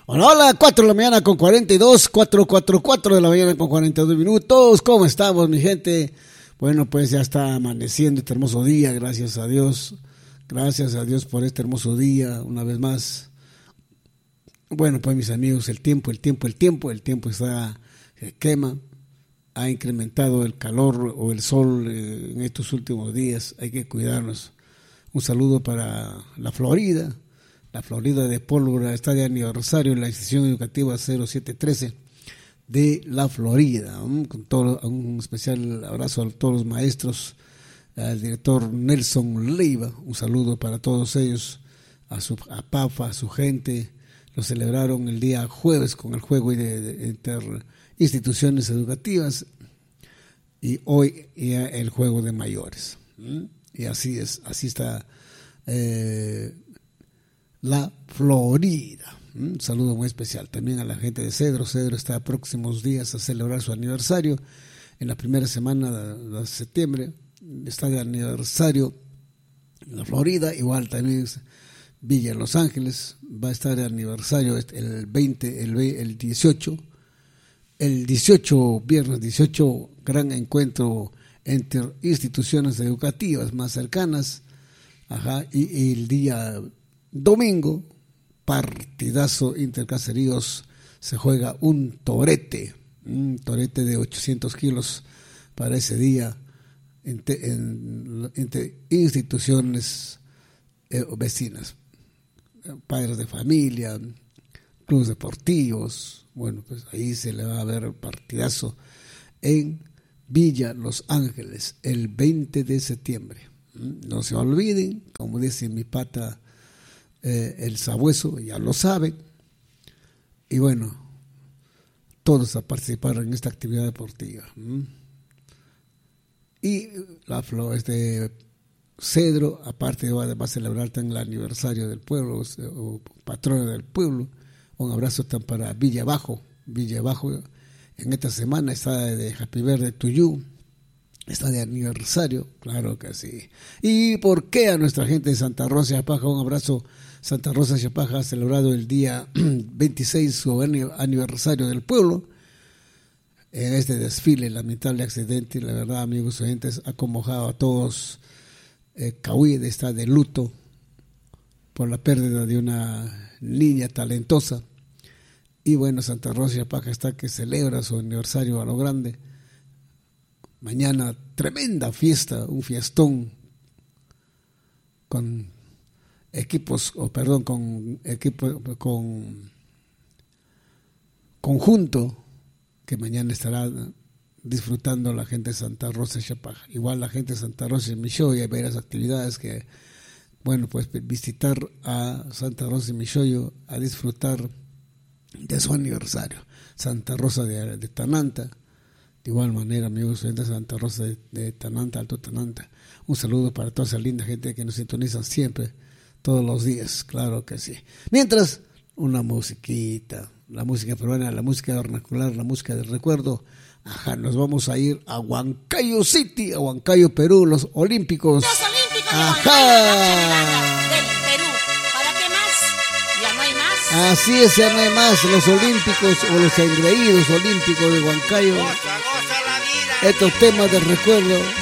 Hola, hola, 4 de la mañana con 42, 4 de la mañana con 42 minutos. ¿Cómo estamos, mi gente? Bueno, pues ya está amaneciendo este hermoso día, gracias a Dios. Gracias a Dios por este hermoso día, una vez más. Bueno, pues mis amigos, el tiempo está, quema. Ha incrementado el calor o el sol en estos últimos días. Hay que cuidarnos. Un saludo para la Florida de Pólvora. Está de aniversario en la institución educativa 0713 de la Florida. Con todo, un especial abrazo a todos los maestros, al director Nelson Leiva. Un saludo para todos ellos, a PAFA, a su gente. Lo celebraron el día jueves con el juego de interinstituciones educativas y hoy ya el juego de mayores. Y así está la Florida. Un saludo muy especial también a la gente de Cedro. Cedro está a próximos días a celebrar su aniversario. En la primera semana de septiembre está de aniversario la Florida. Igual también Villa Los Ángeles va a estar de aniversario el 18. El 18, viernes 18, gran encuentro entre instituciones educativas más cercanas. Y el día domingo, partidazo intercaseríos, se juega un torete de 800 kilos para ese día entre instituciones vecinas, padres de familia, clubes deportivos. Bueno, pues ahí se le va a ver partidazo en Villa Los Ángeles el 20 de septiembre. No se olviden, como dice mi pata el sabueso, ya lo saben. Y bueno, todos a participar en esta actividad deportiva. Y la Cedro, aparte va a celebrar también el aniversario del pueblo, o patrona del pueblo. Un abrazo también para Villa Bajo. En esta semana está de Happy Birthday to You. Está de aniversario, claro que sí. ¿Y por qué a nuestra gente de Santa Rosa de Chapaja? Un abrazo. Santa Rosa de Chapaja ha celebrado el día 26 su aniversario del pueblo. En este desfile, lamentable accidente, la verdad, amigos oyentes, ha conmojado a todos. Cahuide está de luto por la pérdida de una niña talentosa. Y bueno, Santa Rosa de Chapaja está que celebra su aniversario a lo grande. Mañana tremenda fiesta, un fiestón con conjunto que mañana estará disfrutando la gente de Santa Rosa de Chapaja. Igual la gente de Santa Rosa de Michoyo, hay varias actividades que, bueno, pues visitar a Santa Rosa de Michoyo a disfrutar de su aniversario. Santa Rosa de Tananta, de igual manera, amigos de Santa Rosa de Tananta, Alto Tananta. Un saludo para toda esa linda gente que nos sintonizan siempre, todos los días, claro que sí. Mientras, una musiquita, la música peruana, la música vernacular, la música del recuerdo. Nos vamos a ir a Huancayo City, a Huancayo, Perú, los Olímpicos. Los Olímpicos de Huancayo, del Perú. ¿Para qué más? Ya no hay más. Así es, ya no hay más. Los Olímpicos o los engreídos Olímpicos de Huancayo. Goza la vida. Estos temas de recuerdo.